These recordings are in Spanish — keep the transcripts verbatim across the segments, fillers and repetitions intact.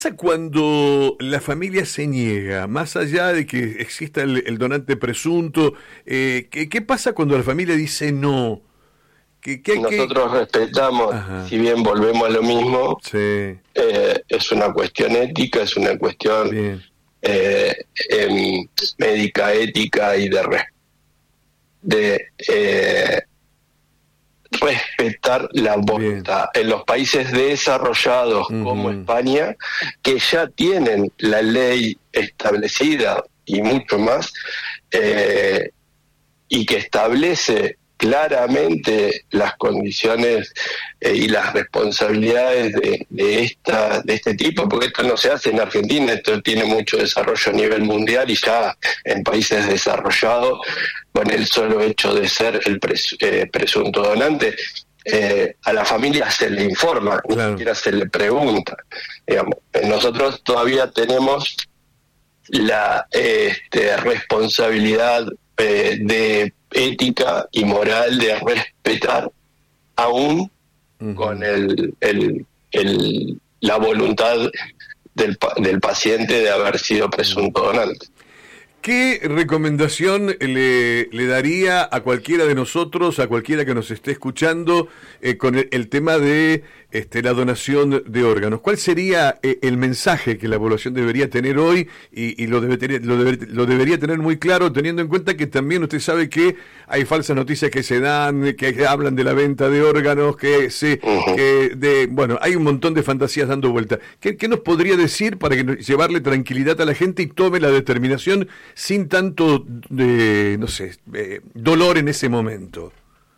Pasa cuando la familia se niega, más allá de que exista el, el donante presunto? Eh, ¿qué, ¿Qué pasa cuando la familia dice no? ¿Qué, qué, qué? Nosotros respetamos, Ajá. si bien volvemos a lo mismo, Sí, eh, es una cuestión ética, es una cuestión bien. eh, em, médica, ética y de, res- de eh, respetar la voluntad. En los países desarrollados Ujú. como España, que ya tienen la ley establecida y mucho más, eh, y que establece claramente las condiciones eh, y las responsabilidades de, de esta de este tipo, porque esto no se hace en Argentina, esto tiene mucho desarrollo a nivel mundial y ya en países desarrollados, con el solo hecho de ser el pres, eh, presunto donante, eh, a la familia se le informa, Claro. ni siquiera se le pregunta. Digamos, nosotros todavía tenemos la este, responsabilidad eh, de ética y moral de respetar aún Ujú. con el, el, el la voluntad del, del paciente de haber sido presunto donante. ¿Qué recomendación le, le daría a cualquiera de nosotros, a cualquiera que nos esté escuchando, eh, con el, el tema de este, la donación de órganos? ¿Cuál sería eh, el mensaje que la población debería tener hoy y, y lo, debe tener, lo, debe, lo debería tener muy claro, teniendo en cuenta que también usted sabe que hay falsas noticias que se dan, que hablan de la venta de órganos, que se, Uh-huh. que de, bueno, hay un montón de fantasías dando vuelta. ¿Qué, qué nos podría decir para que nos- llevarle tranquilidad a la gente y tome la determinación sin tanto, de, no sé, eh, dolor en ese momento?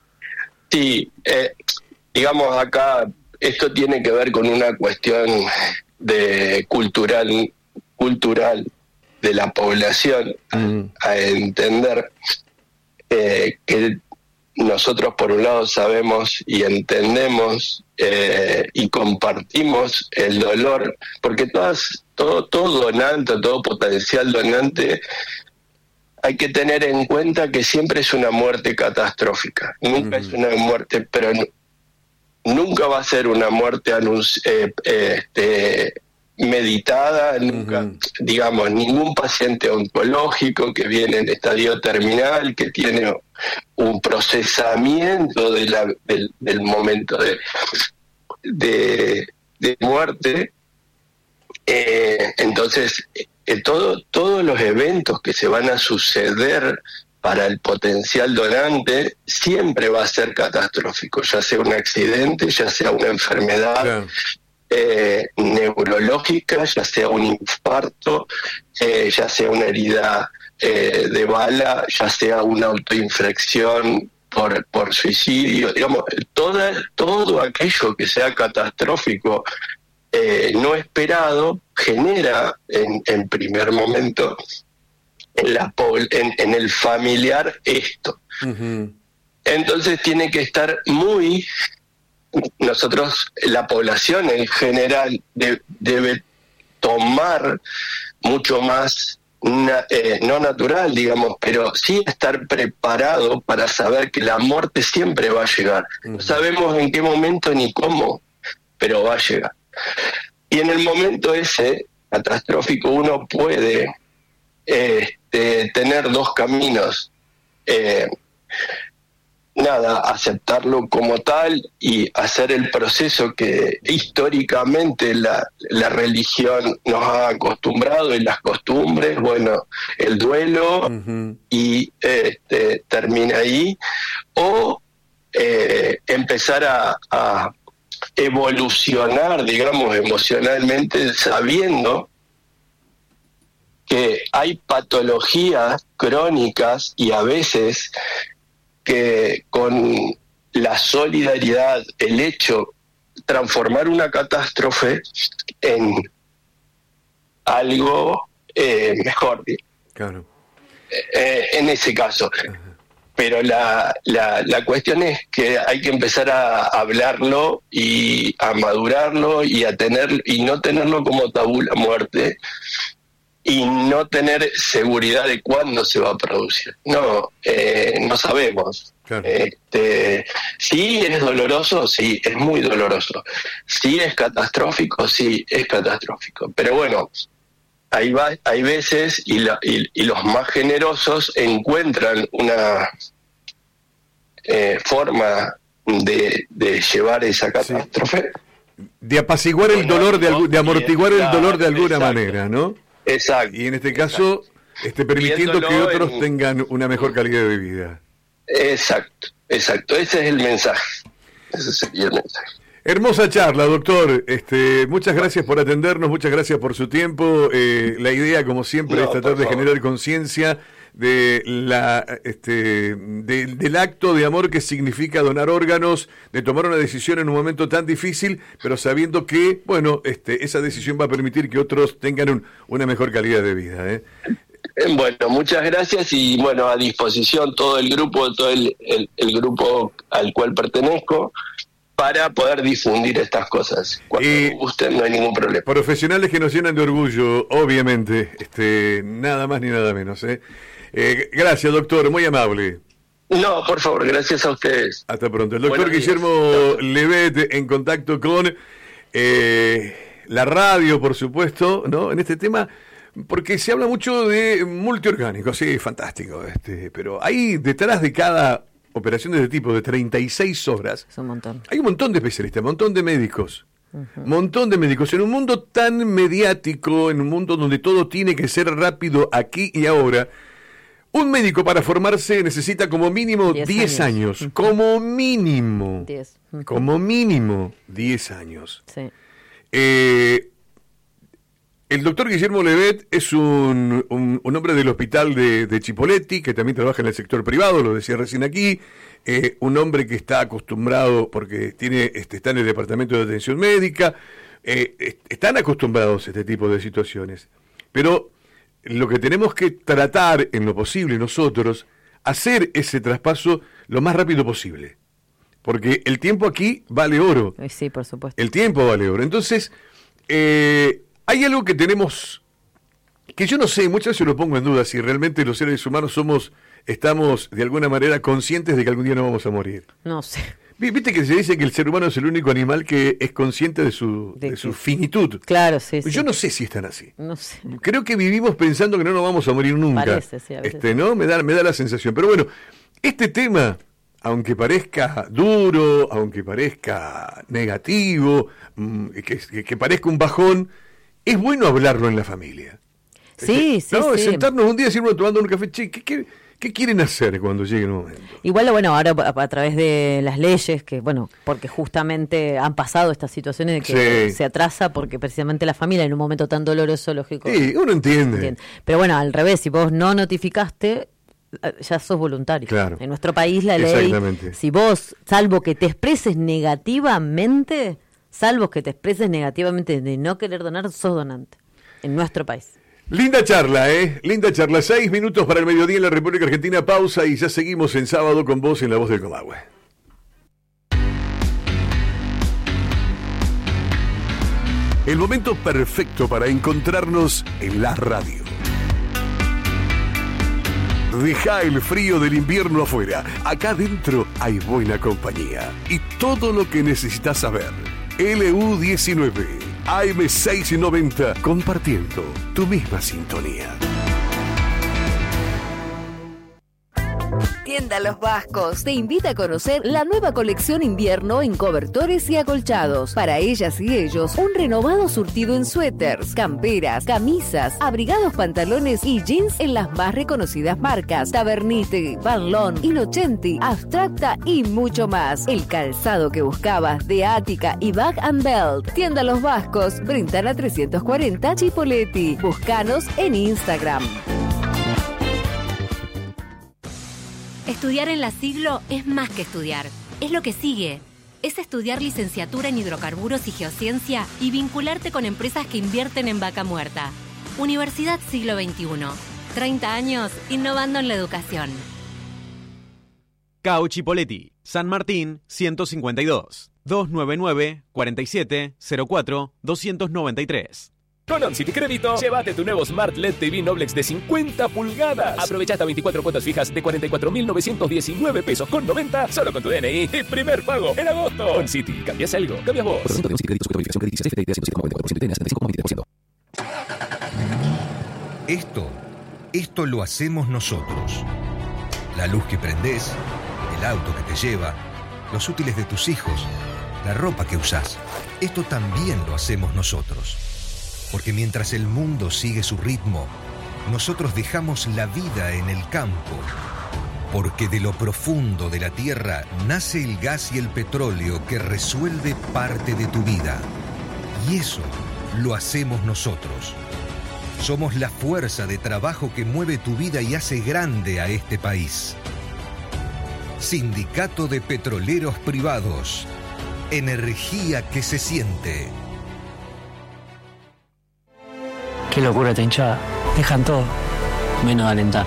Sí, eh, digamos acá, esto tiene que ver con una cuestión de cultural, cultural de la población, Mm. a entender eh, que nosotros por un lado sabemos y entendemos eh, y compartimos el dolor, porque todas, todo, todo donante, todo potencial donante, hay que tener en cuenta que siempre es una muerte catastrófica, nunca Ujú. es una muerte, pero nu- nunca va a ser una muerte anunci- eh, eh, este, meditada, nunca, Ujú. digamos, ningún paciente oncológico que viene en estadio terminal, que tiene un procesamiento de la, del, del momento de, de, de muerte, eh, entonces eh, todo, todos los eventos que se van a suceder para el potencial donante siempre va a ser catastrófico, ya sea un accidente, ya sea una enfermedad, Claro. eh, neurológica, ya sea un infarto, eh, ya sea una herida eh, de bala, ya sea una autoinfección por, por suicidio, digamos, toda, todo aquello que sea catastrófico, eh, no esperado, genera en, en primer momento en, la, en, en el familiar esto. Ujú. Entonces tiene que estar muy... Nosotros, la población en general, de, debe tomar mucho más, na, eh, no natural, digamos, pero sí estar preparado para saber que la muerte siempre va a llegar. Uh-huh. No sabemos en qué momento ni cómo, pero va a llegar. Y en el momento ese catastrófico uno puede eh, este, tener dos caminos. Eh, nada, aceptarlo como tal y hacer el proceso que históricamente la, la religión nos ha acostumbrado y las costumbres, bueno, el duelo, uh-huh. y este, termina ahí, o eh, empezar a, a evolucionar, digamos, emocionalmente, sabiendo que hay patologías crónicas y a veces que con la solidaridad, el hecho, transformar una catástrofe en algo eh, mejor. Claro. Eh, en ese caso. Ajá. Pero la, la, la cuestión es que hay que empezar a hablarlo y a madurarlo y a tener y no tenerlo como tabú la muerte, y no tener seguridad de cuándo se va a producir. No, eh, no sabemos. Claro. Este, sí, es doloroso, sí, es muy doloroso. Sí, es catastrófico, sí, es catastrófico. Pero bueno, hay, va, hay veces y, la, y, y los más generosos encuentran una eh, forma de, de llevar esa catástrofe. Sí. De apaciguar el bueno, dolor, de, algu- de amortiguar el claro, dolor de alguna exacto. manera, ¿no? Exacto. Y en este caso, este, permitiendo Viéndolo que otros en... tengan una mejor calidad de vida. Exacto, exacto. Ese es el mensaje. Ese sería el mensaje. Hermosa charla, doctor. Este, muchas gracias por atendernos, muchas gracias por su tiempo. Eh, la idea, como siempre, no, es tratar de favor. generar conciencia de la, este, de, del acto de amor que significa donar órganos, de tomar una decisión en un momento tan difícil, pero sabiendo que, bueno, este, esa decisión va a permitir que otros tengan un, una mejor calidad de vida, ¿eh? Bueno, muchas gracias y bueno, a disposición todo el grupo, todo el, el, el grupo al cual pertenezco para poder difundir estas cosas. Cuando y gusten no hay ningún problema. Profesionales que nos llenan de orgullo, obviamente, este, nada más ni nada menos, ¿eh? Eh, gracias, doctor, muy amable. No, por favor, gracias a ustedes. Hasta pronto. El doctor Buenos Guillermo días. Levet en contacto con eh, la radio, por supuesto, ¿no? En este tema, porque se habla mucho de multiorgánico, sí, fantástico, este, pero hay detrás de cada operación de este tipo de treinta y seis horas, es un montón. Hay un montón de especialistas, un montón de médicos, un uh-huh. montón de médicos, en un mundo tan mediático, en un mundo donde todo tiene que ser rápido aquí y ahora. Un médico para formarse necesita como mínimo diez años, uh-huh. como mínimo, diez. Uh-huh. como mínimo diez años. Sí. Eh, el doctor Guillermo Levet es un, un, un hombre del hospital de, de Chipoleti, que también trabaja en el sector privado, lo decía recién aquí, eh, un hombre que está acostumbrado, porque tiene este, está en el departamento de atención médica, eh, están acostumbrados a este tipo de situaciones, pero lo que tenemos que tratar en lo posible nosotros, hacer ese traspaso lo más rápido posible, porque el tiempo aquí vale oro. Sí, por supuesto. El tiempo vale oro. Entonces, eh, hay algo que tenemos, que yo no sé, muchas veces lo pongo en duda, si realmente los seres humanos somos, estamos de alguna manera conscientes de que algún día no vamos a morir. No sé. Viste que se dice que el ser humano es el único animal que es consciente de su, de, de su finitud. Claro, sí, sí. Yo no sé si están así. No sé. Creo que vivimos pensando que no nos vamos a morir nunca. Parece, sí, a veces. Este, ¿no? Me da, me da la sensación. Pero bueno, este tema, aunque parezca duro, aunque parezca negativo, que, que, que parezca un bajón, es bueno hablarlo en la familia. Sí, este, sí, ¿no? sí. Sentarnos un día y decirnos tomando un café, che, ¿qué, qué, ¿qué quieren hacer cuando llegue el momento? Igual, bueno, ahora a, a través de las leyes, que bueno, porque justamente han pasado estas situaciones de que sí. se atrasa, porque precisamente la familia en un momento tan doloroso, lógico. Sí, uno entiende. entiende. Pero bueno, al revés, si vos no notificaste, ya sos voluntario. Claro. En nuestro país la ley, si vos, salvo que te expreses negativamente, salvo que te expreses negativamente de no querer donar, sos donante. En nuestro país. Linda charla, ¿eh? Linda charla. Seis minutos para el mediodía en la República Argentina. Pausa y ya seguimos en sábado con vos en La Voz del Comahue. El momento perfecto para encontrarnos en la radio. Deja el frío del invierno afuera. Acá adentro hay buena compañía y todo lo que necesitas saber. L U diecinueve, A M seiscientos noventa, compartiendo tu misma sintonía. Tienda Los Vascos te invita a conocer la nueva colección invierno en cobertores y acolchados. Para ellas y ellos, un renovado surtido en suéteres, camperas, camisas, abrigados, pantalones y jeans en las más reconocidas marcas: Tabernite, Van Loon, Innocenti, Abstracta y mucho más. El calzado que buscabas de Ática y Bag and Belt. Tienda Los Vascos, Brentana trescientos cuarenta, Chipoleti. Búscanos en Instagram. Estudiar en la Siglo es más que estudiar, es lo que sigue. Es estudiar licenciatura en hidrocarburos y geociencia y vincularte con empresas que invierten en vaca muerta. Universidad Siglo veintiuno. treinta años innovando en la educación. C A U Chipoleti, San Martín ciento cincuenta y dos, doscientos noventa y nueve, cuarenta y siete, cero cuatro, doscientos noventa y tres. Con OnCity Crédito, llévate tu nuevo Smart L E D T V Noblex de cincuenta pulgadas. Aprovecha hasta veinticuatro cuotas fijas de cuarenta y cuatro mil novecientos diecinueve pesos con noventa solo con tu D N I y primer pago en agosto. OnCity, ¿cambias algo? ¿Cambias vos? Por ciento de OnCity Crédito, sujeto a verificación, crédito C F T, ciento siete coma noventa y cuatro por ciento y T N A setenta y cinco coma veintisiete por ciento. Esto, esto lo hacemos nosotros. La luz que prendés, el auto que te lleva, los útiles de tus hijos, la ropa que usás. Esto también lo hacemos nosotros. Porque mientras el mundo sigue su ritmo, nosotros dejamos la vida en el campo. Porque de lo profundo de la tierra nace el gas y el petróleo que resuelve parte de tu vida. Y eso lo hacemos nosotros. Somos la fuerza de trabajo que mueve tu vida y hace grande a este país. Sindicato de Petroleros Privados. Energía que se siente. Qué locura esta hinchada. Dejan todo, menos alentar.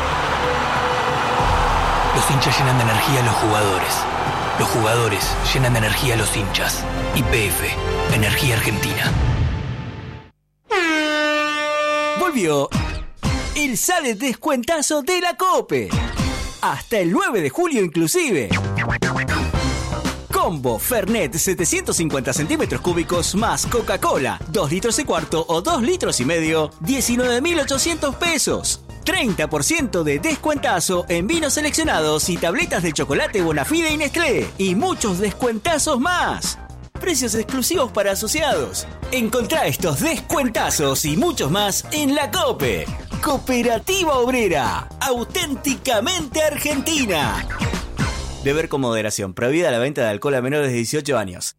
Los hinchas llenan de energía a los jugadores. Los jugadores llenan de energía a los hinchas. Y P F, Energía Argentina. Volvió el Sale Descuentazo de la COPE. Hasta el nueve de julio inclusive. Combo Fernet setecientos cincuenta centímetros cúbicos más Coca-Cola, dos litros y cuarto o dos litros y medio, diecinueve mil ochocientos pesos. treinta por ciento de descuentazo en vinos seleccionados y tabletas de chocolate Bonafide y Nestlé. Y muchos descuentazos más. Precios exclusivos para asociados. Encontrá estos descuentazos y muchos más en la COPE. Cooperativa Obrera. Auténticamente argentina. Beber con moderación. Prohibida la venta de alcohol a menores de dieciocho años.